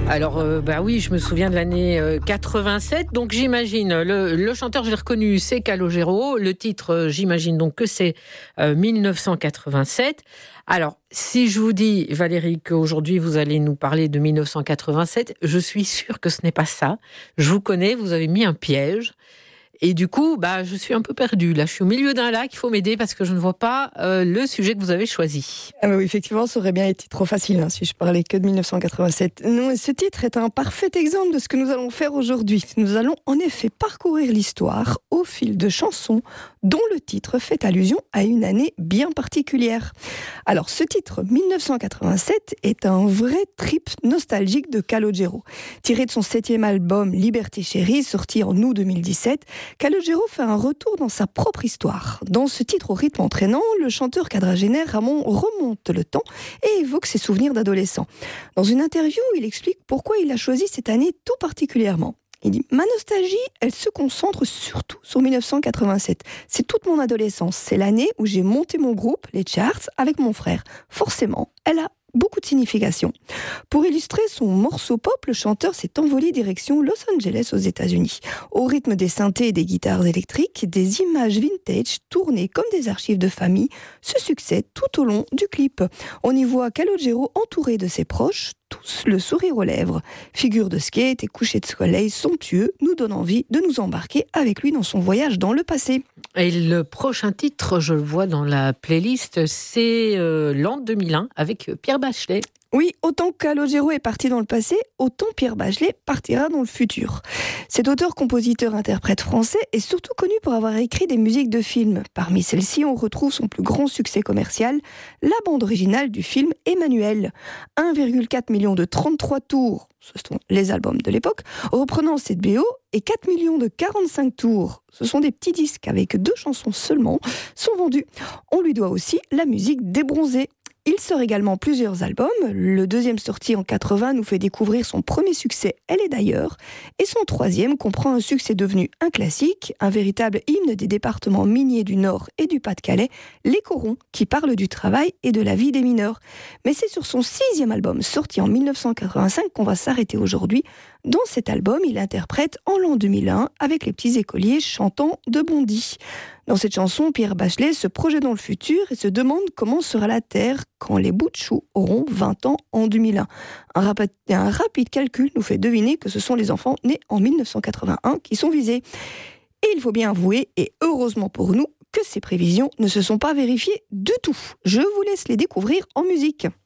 Alors, bah oui, je me souviens de l'année 87. Donc, j'imagine, le chanteur, je l'ai reconnu, c'est Calogero. Le titre, j'imagine donc que c'est 1987. Alors, si je vous dis, Valérie, qu'aujourd'hui, vous allez nous parler de 1987, je suis sûre que ce n'est pas ça. Je vous connais, vous avez mis un piège. Et du coup, je suis un peu perdue. Là, je suis au milieu d'un lac, il faut m'aider parce que je ne vois pas le sujet que vous avez choisi. Ah oui, effectivement, ça aurait bien été trop facile si je parlais que de 1987. Non, ce titre est un parfait exemple de ce que nous allons faire aujourd'hui. Nous allons en effet parcourir l'histoire au fil de chansons dont le titre fait allusion à une année bien particulière. Alors, ce titre, 1987, est un vrai trip nostalgique de Calogero. Tiré de son 7e album Liberté Chérie, sorti en août 2017, Calogero fait un retour dans sa propre histoire. Dans ce titre au rythme entraînant, le chanteur quadragénaire Ramon remonte le temps et évoque ses souvenirs d'adolescent. Dans une interview, il explique pourquoi il a choisi cette année tout particulièrement. Il dit « Ma nostalgie, elle se concentre surtout sur 1987. C'est toute mon adolescence. C'est l'année où j'ai monté mon groupe, les Charts, avec mon frère. Forcément, elle a beaucoup de signification. » Pour illustrer son morceau pop, le chanteur s'est envolé direction Los Angeles aux États-Unis. Au rythme des synthés et des guitares électriques, des images vintage tournées comme des archives de famille se succèdent tout au long du clip. On y voit Calogero entouré de ses proches, tous le sourire aux lèvres. Figure de skate et coucher de soleil somptueux nous donnent envie de nous embarquer avec lui dans son voyage dans le passé. Et le prochain titre, je le vois dans la playlist, c'est l'an 2001 avec Pierre Bachelet. Oui, autant Calogero est parti dans le passé, autant Pierre Bachelet partira dans le futur. Cet auteur, compositeur, interprète français est surtout connu pour avoir écrit des musiques de films. Parmi celles-ci, on retrouve son plus grand succès commercial, la bande originale du film Emmanuel. 1,4 million de 33 tours, ce sont les albums de l'époque, reprenant cette BO, et 4 millions de 45 tours, ce sont des petits disques avec 2 chansons seulement, sont vendus. On lui doit aussi la musique des Bronzés. Il sort également plusieurs albums. Le deuxième, sorti en 80, nous fait découvrir son premier succès, Elle est d'ailleurs. Et son troisième comprend un succès devenu un classique, un véritable hymne des départements miniers du Nord et du Pas-de-Calais, Les Corons, qui parle du travail et de la vie des mineurs. Mais c'est sur son 6e album, sorti en 1985, qu'on va s'arrêter aujourd'hui. Dans cet album, il interprète En l'an 2001 avec les petits écoliers chantant de Bondy. Dans cette chanson, Pierre Bachelet se projette dans le futur et se demande comment sera la Terre quand les bouts de chou auront 20 ans en 2001. Un rapide calcul nous fait deviner que ce sont les enfants nés en 1981 qui sont visés. Et il faut bien avouer, et heureusement pour nous, que ces prévisions ne se sont pas vérifiées du tout. Je vous laisse les découvrir en musique.